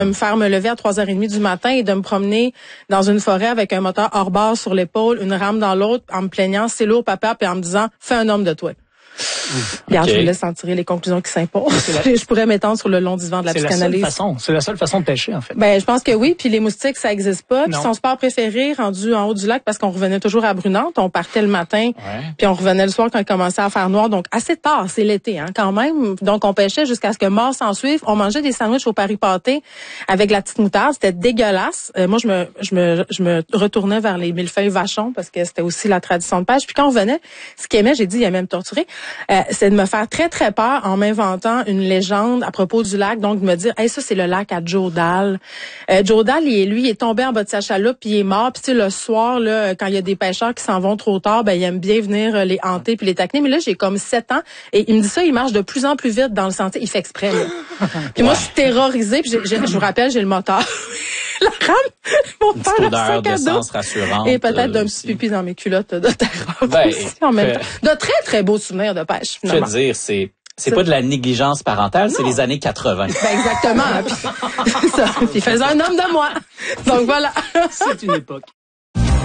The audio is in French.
me faire me lever à 3h30 du matin et de me promener dans une forêt avec un moteur hors bord sur l'épaule, une rame dans l'autre, en me plaignant, c'est lourd, papa, puis en me disant, fais un homme de toi. Regarde, je vous laisse en tirer les conclusions qui s'imposent. Je pourrais m'étendre sur le long divan de la psychanalyse. C'est la seule façon de pêcher, en fait. Ben, je pense que oui. Puis les moustiques, ça existe pas. Puis son sport préféré, rendu en haut du lac, parce qu'on revenait toujours à Brunante. On partait le matin, puis on revenait le soir quand il commençait à faire noir. Donc, assez tard, c'est l'été, hein, quand même. Donc, on pêchait jusqu'à ce que mort s'en suive. On mangeait des sandwichs au Paris pâté avec la petite moutarde. C'était dégueulasse. Moi, je me retournais vers les millefeuilles vachons parce que c'était aussi la tradition de pêche. Puis quand on revenait, ce qu'il aimait, j'ai dit, il a même torturé, c'est de me faire très, très peur en m'inventant une légende à propos du lac. Donc, de me dire, hey, ça, c'est le lac à Joe Dahl. Joe Dahl, lui, il est tombé en bas de sa chaloupe, puis il est mort. Puis, tu sais, le soir, là, quand il y a des pêcheurs qui s'en vont trop tard, ben, il aime bien venir les hanter puis les taquiner. Mais là, j'ai comme 7 ans, et il me dit ça, il marche de plus en plus vite dans le sentier. Il fait exprès, là. Puis moi, je suis terrorisée, puis je vous rappelle, j'ai le moteur. La rame, mon père, une odeur d'essence rassurante. Et peut-être d'un petit pipi dans mes culottes de terre aussi, en même temps. De très, très beaux souvenirs de pêche, finalement. Je veux dire, c'est pas de la négligence parentale, c'est les années 80. Ben exactement. Puis, ça. Puis il faisait un homme de moi. Donc voilà. C'est une époque.